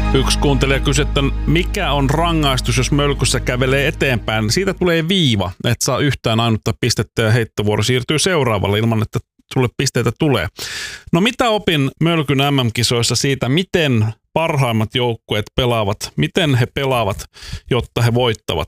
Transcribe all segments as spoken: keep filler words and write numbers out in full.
Yksi kuuntelija kysyi, että mikä on rangaistus, jos mölkyssä kävelee eteenpäin. Siitä tulee viiva, et saa yhtään ainutta pistettä ja heittovuoro siirtyy seuraavalle ilman, että sulle pisteitä tulee. No mitä opin Mölkyn M M-kisoissa siitä, miten parhaimmat joukkueet pelaavat, miten he pelaavat, jotta he voittavat.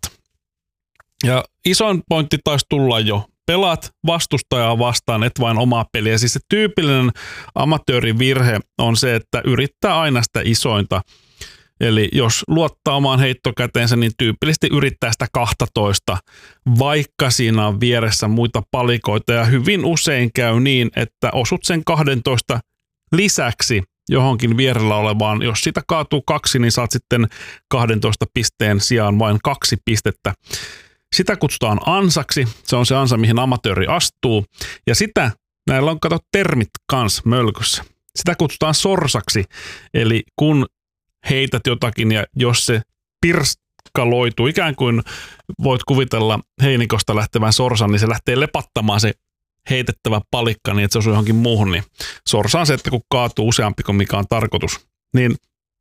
Ja isoin pointti taisi tulla jo. Pelaat vastustajaa vastaan, et vain omaa peliä. Siis se tyypillinen amatöörin virhe on se, että yrittää aina sitä isointa. Eli jos luottaa omaan heittokäteensä, niin tyypillisesti yrittää sitä kaksitoista, vaikka siinä on vieressä muita palikoita. Ja hyvin usein käy niin, että osut sen kaksitoista lisäksi johonkin vierellä olevaan. Jos sitä kaatuu kaksi, niin saat sitten kaksitoista pisteen sijaan vain kaksi pistettä. Sitä kutsutaan ansaksi. Se on se ansa, mihin amatööri astuu. Ja sitä, näillä on kato termit kans mölkyssä. Sitä kutsutaan sorsaksi. Eli kun heität jotakin ja jos se pirskaloituu, ikään kuin voit kuvitella heinikosta lähtevän sorsan, niin se lähtee lepattamaan se heitettävä palikka niin, että se osuu johonkin muuhun. Niin sorsa on se, että kun kaatuu useampi kuin mikä on tarkoitus. Niin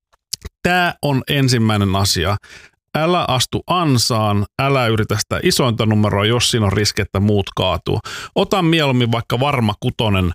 tämä on ensimmäinen asia. Älä astu ansaan, älä yritä sitä isointa numeroa, jos siinä on riski, että muut kaatuu. Ota mieluummin vaikka varma kutonen.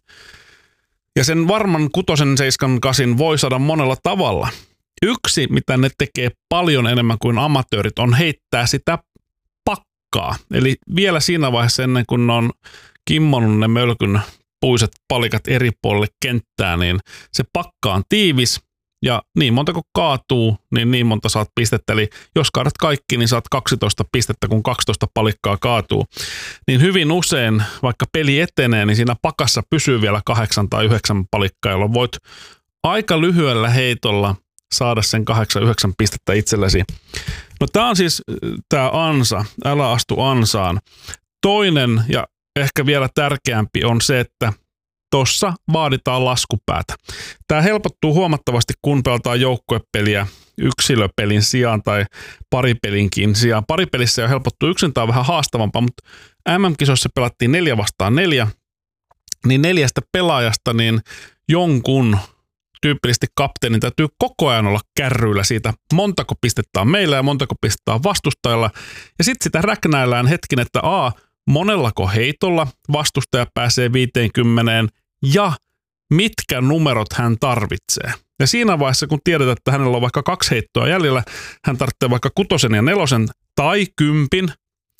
Ja sen varman kutosen, seiskan, kasin voi saada monella tavalla. Yksi, mitä ne tekee paljon enemmän kuin amatöörit, on heittää sitä pakkaa. Eli vielä siinä vaiheessa ennen kuin ne on kimmonut ne mölkyn puiset palikat eri puolille kenttää, niin se pakka on tiivis. Ja niin monta kun kaatuu, niin niin monta saat pistettä. Eli jos kaadat kaikki, niin saat kaksitoista pistettä, kun kaksitoista palikkaa kaatuu. Niin hyvin usein, vaikka peli etenee, niin siinä pakassa pysyy vielä kahdeksan tai yhdeksän palikkaa, jolloin voit aika lyhyellä heitolla saada sen kahdeksan yhdeksän pistettä itsellesi. No tää on siis tää ansa, älä astu ansaan. Toinen ja ehkä vielä tärkeämpi on se, että tossa vaaditaan laskupäätä. Tämä helpottuu huomattavasti, kun pelataan joukkuepeliä yksilöpelin sijaan tai paripelinkin sijaan. Paripelissä jo helpottuu, yksin tämä on vähän haastavampaa, mutta M M-kisoissa pelattiin neljä vastaan neljä, niin neljästä pelaajasta niin jonkun tyypillisesti kapteenin täytyy koko ajan olla kärryillä siitä, montako pistettä on meillä ja montako pistettä on vastustajalla. Ja sitten sitä räknäillään hetkin, että a, monellako heitolla vastustaja pääsee viiteenkymmeneen ja mitkä numerot hän tarvitsee. Ja siinä vaiheessa, kun tiedetään, että hänellä on vaikka kaksi heittoa jäljellä, hän tarvitsee vaikka kutosen ja nelosen tai kympin,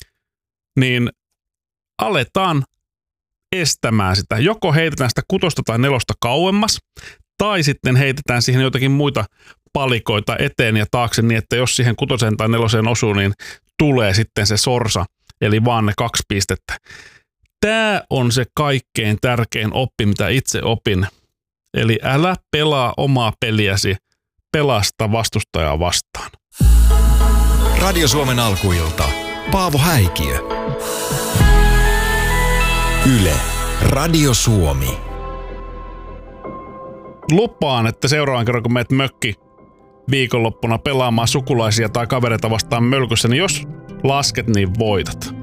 niin aletaan estämään sitä. Joko heitetään sitä kutosta tai nelosta kauemmas, tai sitten heitetään siihen jotakin muita palikoita eteen ja taakse niin, että jos siihen kutoseen tai neloseen osuu, niin tulee sitten se sorsa, eli vaan ne kaksi pistettä. Tämä on se kaikkein tärkein oppi, mitä itse opin. Eli älä pelaa omaa peliäsi, pelasta vastustajaa vastaan. Radio Suomen alkuilta. Paavo Häikiö. Yle. Radio Suomi. Lupaan, että seuraavan kerran kun meet mökki viikonloppuna pelaamaan sukulaisia tai kavereita vastaan mölkyssä, niin jos lasket, niin voitat.